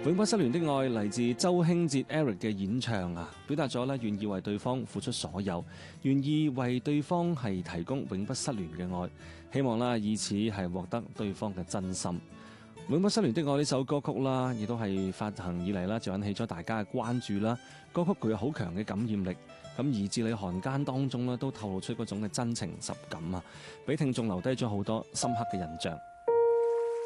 永不失聯的愛嚟自周興哲 Eric 嘅演唱啊，表達咗咧願意為對方付出所有，願意為對方係提供永不失聯嘅愛，希望啦以此係獲得對方嘅真心。永不失聯的愛呢首歌曲啦，亦都係發行以嚟啦就引起咗大家嘅關注啦。歌曲具有好強嘅感染力，咁而字裏行間當中咧都透露出嗰種嘅真情實感啊，俾聽眾留低咗好多深刻嘅印象。